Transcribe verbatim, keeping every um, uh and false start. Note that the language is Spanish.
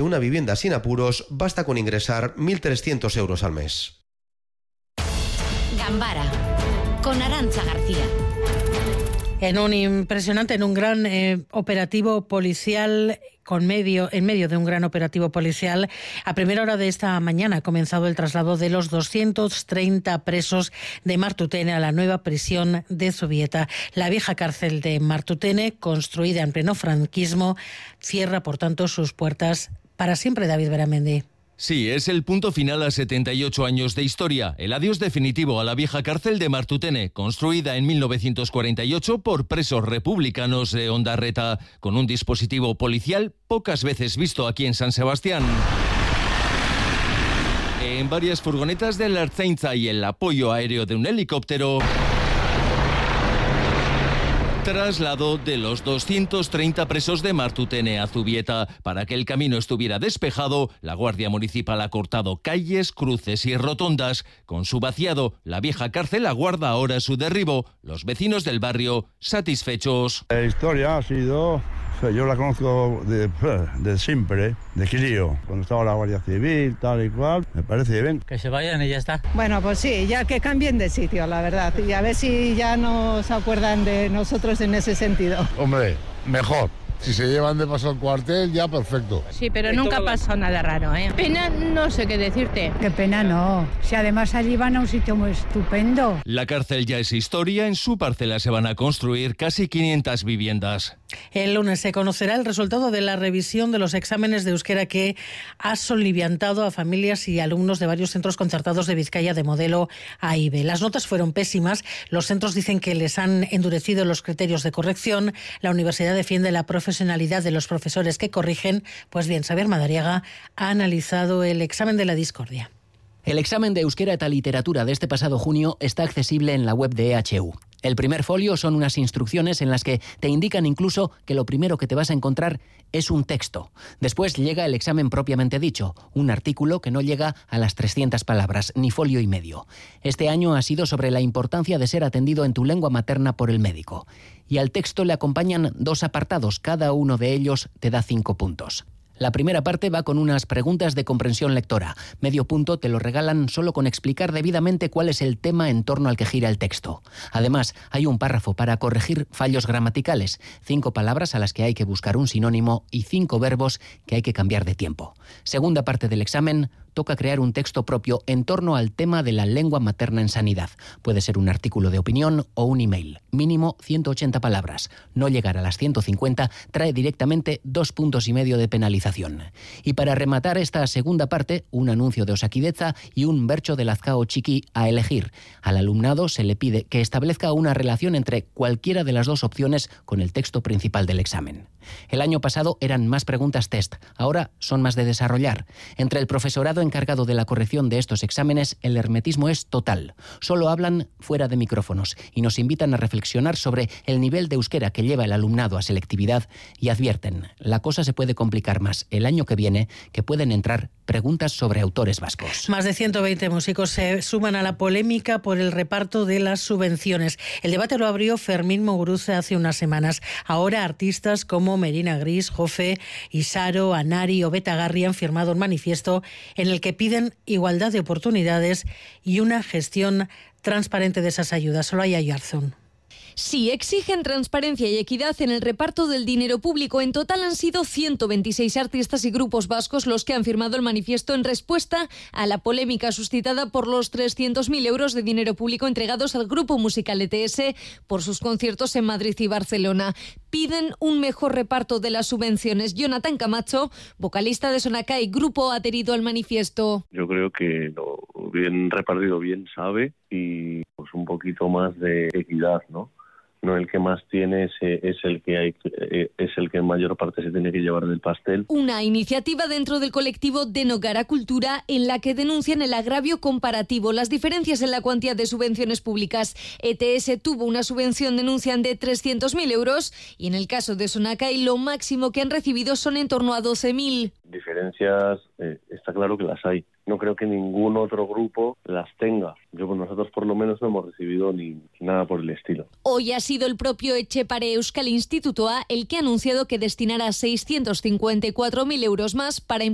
una vivienda sin apuros basta con ingresar mil trescientos euros al mes. Gambara, con Arantza García. En un impresionante, en un gran eh, operativo policial, con medio, en medio de un gran operativo policial, a primera hora de esta mañana ha comenzado el traslado de los doscientos treinta presos de Martutene a la nueva prisión de Zubieta. La vieja cárcel de Martutene, construida en pleno franquismo, cierra, por tanto, sus puertas para siempre. David Beramendi. Sí, es el punto final a setenta y ocho años de historia, el adiós definitivo a la vieja cárcel de Martutene, construida en mil novecientos cuarenta y ocho por presos republicanos de Ondarreta, con un dispositivo policial pocas veces visto aquí en San Sebastián. En varias furgonetas de la Ertzaintza y el apoyo aéreo de un helicóptero, traslado de los doscientos treinta presos de Martutene a Zubieta. Para que el camino estuviera despejado, la Guardia Municipal ha cortado calles, cruces y rotondas. Con su vaciado, la vieja cárcel aguarda ahora su derribo. Los vecinos del barrio satisfechos. La historia ha sido... Yo la conozco de, de siempre, de crío, cuando estaba la Guardia Civil, tal y cual, me parece bien. Que se vayan y ya está. Bueno, pues sí, ya que cambien de sitio, la verdad, y a ver si ya no se acuerdan de nosotros en ese sentido. Hombre, mejor. Si se llevan de paso al cuartel, ya perfecto. Sí, pero nunca ha pasado nada raro, ¿eh? Pena, no sé qué decirte. Qué pena no. Si además allí van a un sitio muy estupendo. La cárcel ya es historia. En su parcela se van a construir casi quinientas viviendas. El lunes se conocerá el resultado de la revisión de los exámenes de euskera que ha soliviantado a familias y alumnos de varios centros concertados de Vizcaya de modelo A y B. Las notas fueron pésimas. Los centros dicen que les han endurecido los criterios de corrección. La universidad defiende la profesionalidad de los profesores que corrigen. Pues bien, Xabier Madariaga ha analizado el examen de la discordia. El examen de euskera eta literatura de este pasado junio está accesible en la web de E H U. El primer folio son unas instrucciones en las que te indican incluso que lo primero que te vas a encontrar es un texto. Después llega el examen propiamente dicho, un artículo que no llega a las trescientas palabras, ni folio y medio. Este año ha sido sobre la importancia de ser atendido en tu lengua materna por el médico. Y al texto le acompañan dos apartados, cada uno de ellos te da cinco puntos. La primera parte va con unas preguntas de comprensión lectora. Medio punto te lo regalan solo con explicar debidamente cuál es el tema en torno al que gira el texto. Además, hay un párrafo para corregir fallos gramaticales, cinco palabras a las que hay que buscar un sinónimo y cinco verbos que hay que cambiar de tiempo. Segunda parte del examen, toca crear un texto propio en torno al tema de la lengua materna en sanidad. Puede ser un artículo de opinión o un email. Mínimo ciento ochenta palabras. No llegar a las ciento cincuenta trae directamente dos puntos y medio de penalización. Y para rematar esta segunda parte, un anuncio de Osakidetza y un bertso de Lazkao Txiki a elegir. Al alumnado se le pide que establezca una relación entre cualquiera de las dos opciones con el texto principal del examen. El año pasado eran más preguntas test, ahora son más de desarrollar. Entre el profesorado encargado de la corrección de estos exámenes, el hermetismo es total. Solo hablan fuera de micrófonos y nos invitan a reflexionar sobre el nivel de euskera que lleva el alumnado a selectividad y advierten, la cosa se puede complicar más el año que viene, que pueden entrar preguntas sobre autores vascos. Más de ciento veinte músicos se suman a la polémica por el reparto de las subvenciones. El debate lo abrió Fermín Muguruza hace unas semanas. Ahora artistas como Merina Gris, Jofe, Isaro, Anari o Betagarri han firmado un manifiesto en el que piden igualdad de oportunidades y una gestión transparente de esas ayudas. Solo hay Ayarzun. Sí, exigen transparencia y equidad en el reparto del dinero público. En total han sido ciento veintiséis artistas y grupos vascos los que han firmado el manifiesto en respuesta a la polémica suscitada por los trescientos mil euros de dinero público entregados al grupo musical E T S por sus conciertos en Madrid y Barcelona. Piden un mejor reparto de las subvenciones. Jonathan Camacho, vocalista de Sonakai, grupo adherido al manifiesto. Yo creo que lo bien repartido bien sabe y pues un poquito más de equidad, ¿no? No el que más tiene es, es el que hay, es el que en mayor parte se tiene que llevar del pastel. Una iniciativa dentro del colectivo Denokara Cultura en la que denuncian el agravio comparativo, las diferencias en la cuantía de subvenciones públicas. E T S tuvo una subvención, denuncian, de trescientos mil euros y en el caso de Sonakai lo máximo que han recibido son en torno a doce mil. Diferencias, eh, está claro que las hay. No creo que ningún otro grupo las tenga. Yo, pues nosotros por lo menos no hemos recibido ni nada por el estilo. Hoy ha sido el propio Etxepare Euskal Institutoa el que ha anunciado que destinará seiscientos cincuenta y cuatro mil euros más para